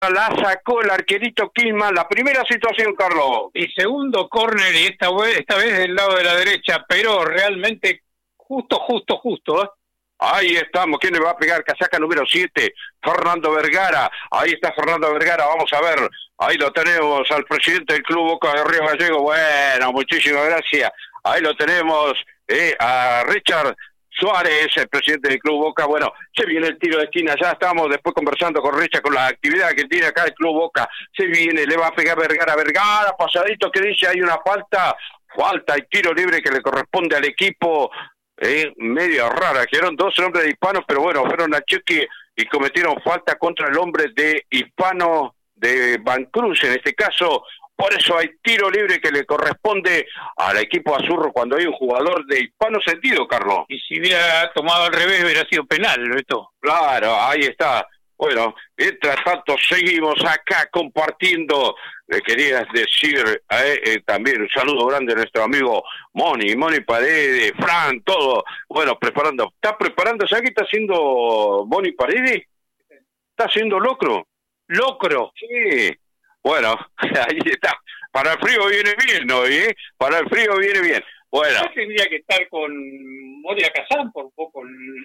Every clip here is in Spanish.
la sacó el arquerito Killman, la primera situación, Carlos. Y segundo córner, y esta vez del lado de la derecha, pero realmente justo, ¿eh? Ahí estamos, ¿quién le va a pegar? Casaca número 7, Fernando Vergara. Ahí está Fernando Vergara, vamos a ver. Ahí lo tenemos al presidente del Club Boca de Río Gallegos. Bueno, muchísimas gracias. Ahí lo tenemos a Richard Suárez, el presidente del Club Boca. Bueno, se viene el tiro de esquina, ya estamos después conversando con Richard con la actividad que tiene acá el Club Boca. Se viene, le va a pegar Vergara, pasadito que dice, hay una falta y tiro libre que le corresponde al equipo. Medio rara, que eran dos hombres de Hispano, pero bueno, fueron a choque y cometieron falta contra el hombre de Hispano de Vancruz, en este caso. Por eso hay tiro libre que le corresponde al equipo azurro cuando hay un jugador de Hispano sentido, Carlos. Y si hubiera tomado al revés hubiera sido penal, Beto. Claro, ahí está. Bueno, mientras tanto seguimos acá compartiendo. Le querías decir también un saludo grande a nuestro amigo Moni Paredes, Fran, todo. Bueno, preparando. ¿Está preparando? ¿Sabes qué está haciendo Moni Paredes? ¿Está haciendo locro? ¿Locro? Sí. Bueno, ahí está. Para el frío viene bien, ¿no? Para el frío viene bien. Bueno. Yo tendría que estar con Moria Kazán por un poco.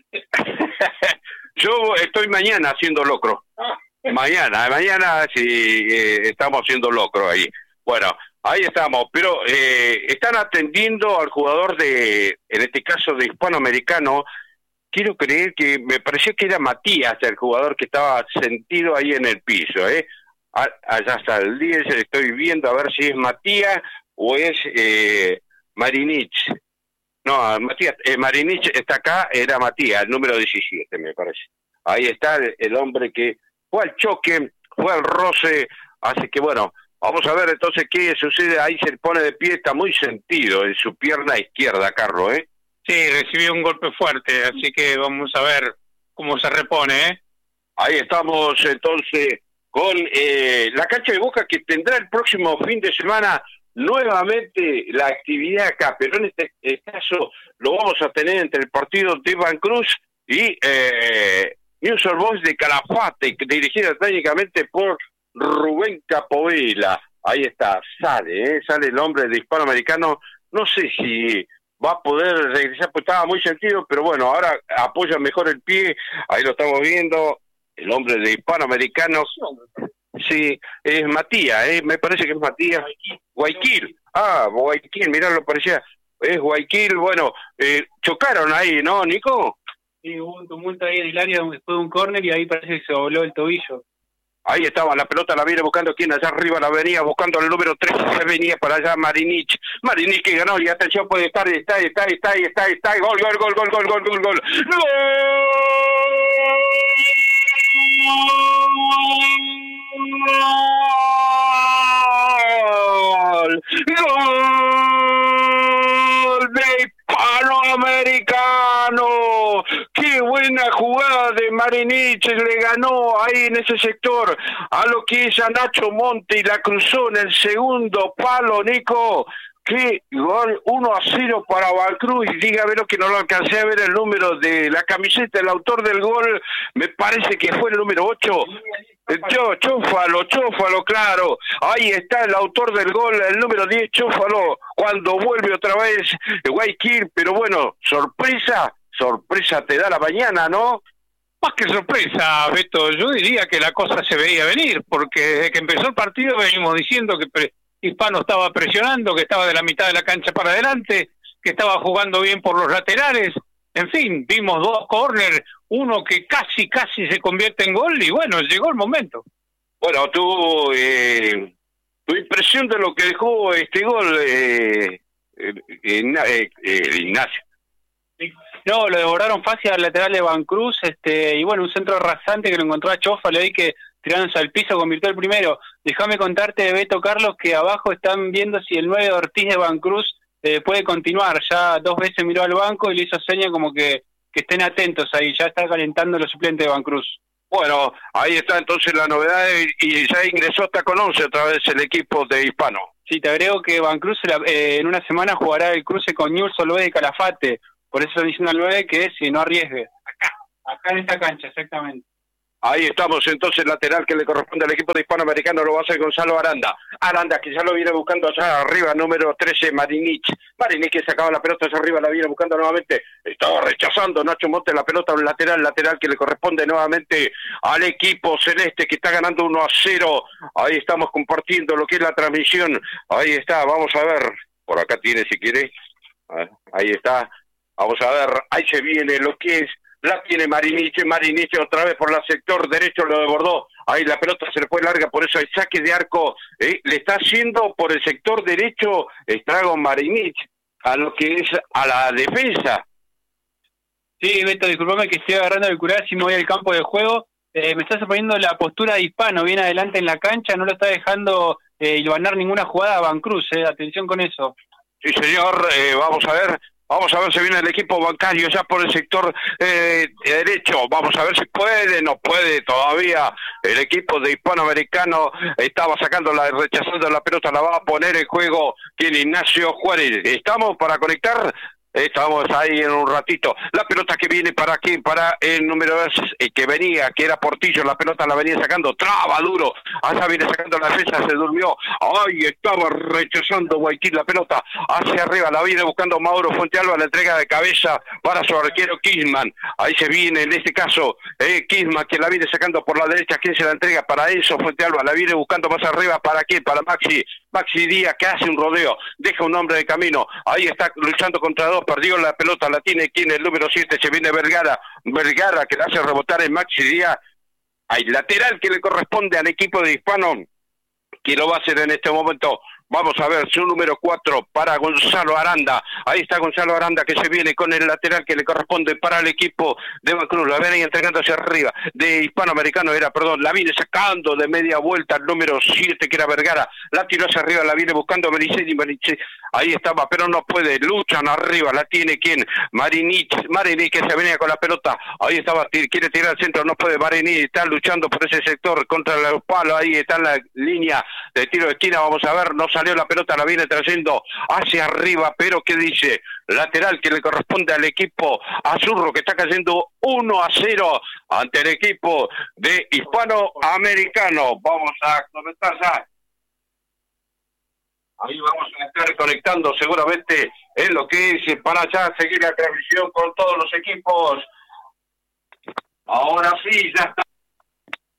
Yo estoy mañana haciendo locro. Mañana sí estamos haciendo locro ahí. Bueno, ahí estamos, pero están atendiendo al jugador en este caso de hispanoamericano. Quiero creer que me pareció que era Matías, el jugador que estaba sentido ahí en el piso, allá está el 10, estoy viendo a ver si es Matías o es Marinich. No, Matías, Marinich está acá, era Matías, el número 17 me parece. Ahí está el hombre que fue al choque, fue al roce, así que bueno, vamos a ver entonces qué sucede. Ahí se pone de pie, está muy sentido en su pierna izquierda, Carlos, Sí, recibió un golpe fuerte, así que vamos a ver cómo se repone, Ahí estamos entonces con la cancha de Boca que tendrá el próximo fin de semana nuevamente la actividad acá, pero en este caso lo vamos a tener entre el partido de Vancruz y News Old Boys de Calafate, dirigida técnicamente por Rubén Capovela. Ahí está, sale el hombre de hispanoamericano. No sé si va a poder regresar, pues estaba muy sentido, pero bueno, ahora apoya mejor el pie. Ahí lo estamos viendo, el hombre de hispanoamericano. Sí, es Matías, me parece que es Matías. Guayaquil, mirá, lo parecía. Es Guayaquil, bueno, chocaron ahí, ¿no, Nico? Sí, hubo un tumulto ahí en el área después de un córner y ahí parece que se dobló el tobillo. Ahí estaba, la pelota la viene buscando quien allá arriba la venía, buscando el número 13, se venía para allá Marinich que ganó, y atención, puede estar, está, gol, ¡Gol de Hispanoamericano! ¡Qué buena jugada de Marinich! Le ganó ahí en ese sector a lo que es a Nacho Monte y la cruzó en el segundo palo, Nico. ¡Qué gol! 1-0 para Vancruz. Y dígame lo que no lo alcancé a ver el número de la camiseta, el autor del gol, me parece que fue el número 8. Chófalo, claro. Ahí está el autor del gol, el número 10, Chófalo, cuando vuelve otra vez Guayaquil. Pero bueno, sorpresa te da la mañana, ¿no? Más que sorpresa, Beto, yo diría que la cosa se veía venir, porque desde que empezó el partido venimos diciendo que Hispano estaba presionando, que estaba de la mitad de la cancha para adelante, que estaba jugando bien por los laterales. En fin, vimos dos córner, uno que casi se convierte en gol y bueno, llegó el momento. Bueno, tu impresión de lo que dejó este gol, Ignacio. No, lo devoraron fácil al lateral de Vancruz, y bueno, un centro rasante que lo encontró a Chófalo ahí que tirándose al piso convirtió el primero. Déjame contarte, Beto, Carlos, que abajo están viendo si el 9 de Ortiz de Vancruz puede continuar. Ya 2 veces miró al banco y le hizo seña como que estén atentos ahí, ya está calentando los suplentes de Vancruz. Bueno, ahí está entonces la novedad y ya ingresó hasta con 11 otra vez el equipo de Hispano. Sí, te agrego que Vancruz en una semana jugará el cruce con Newell's Old Boys de Calafate, por eso están diciendo al 9 que si no arriesgue. Acá en esta cancha, exactamente. Ahí estamos, entonces, lateral que le corresponde al equipo de Hispanoamericano, lo va a hacer Gonzalo Aranda. Aranda, que ya lo viene buscando allá arriba, número 13, Marinich. Marinich que sacaba la pelota allá arriba, la viene buscando nuevamente. Estaba rechazando Nacho Montes la pelota, un lateral que le corresponde nuevamente al equipo celeste, que está ganando 1-0. Ahí estamos compartiendo lo que es la transmisión. Ahí está, vamos a ver. Por acá tiene, si quiere. Ahí está. Vamos a ver, ahí se viene lo que es. La tiene Marinich otra vez por el sector derecho, lo desbordó. Ahí la pelota se le fue larga, por eso hay saque de arco. Le está haciendo por el sector derecho estrago Marinich a lo que es a la defensa. Sí, Beto, disculpame que estoy agarrando el curar si me voy al campo de juego. Me está sorprendiendo la postura de Hispano, bien adelante en la cancha, no lo está dejando hilvanar ninguna jugada a Van Cruz, atención con eso. Sí, señor, vamos a ver si viene el equipo bancario ya por el sector derecho. Vamos a ver si puede, no puede todavía. El equipo de Hispanoamericano estaba rechazando la pelota, la va a poner en juego quien Ignacio Juárez. ¿Estamos para conectar? Estamos ahí en un ratito. La pelota que viene para aquí, para el número 2, que venía, que era Portillo, la pelota la venía sacando, traba duro, allá viene sacando la defensa, se durmió, ahí estaba rechazando Guayaquil la pelota, hacia arriba, la viene buscando Mauro Fuentealba, la entrega de cabeza para su arquero Kisman, ahí se viene, en este caso, Kisman, que la viene sacando por la derecha, ¿quién se la entrega? Para eso Fuentealba, la viene buscando más arriba, ¿para quién? Para Maxi Díaz, que hace un rodeo, deja un hombre de camino, ahí está luchando contra dos, perdió la pelota, la tiene quien, el número 7, se viene Vergara que la hace rebotar en Maxi Díaz, hay lateral que le corresponde al equipo de Hispano, que lo va a hacer en este momento. Vamos a ver, su número 4 para Gonzalo Aranda. Ahí está Gonzalo Aranda que se viene con el lateral que le corresponde para el equipo de Van Cruz. La viene entregando hacia arriba. De Hispanoamericano la viene sacando de media vuelta el número 7 que era Vergara. La tiró hacia arriba, la viene buscando Meliceni. Ahí estaba, pero no puede. Luchan arriba, la tiene ¿quién? Marinich que se venía con la pelota. Ahí estaba, quiere tirar al centro, no puede. Marinich está luchando por ese sector contra los palos. Ahí está en la línea de tiro de esquina. Vamos a ver, no salió la pelota, la viene trayendo hacia arriba, pero ¿qué dice? Lateral que le corresponde al equipo azurro, que está cayendo 1-0 ante el equipo de Hispanoamericano. Vamos a comentar ya. Ahí vamos a estar conectando seguramente en lo que es para ya seguir la transmisión con todos los equipos. Ahora sí, ya está.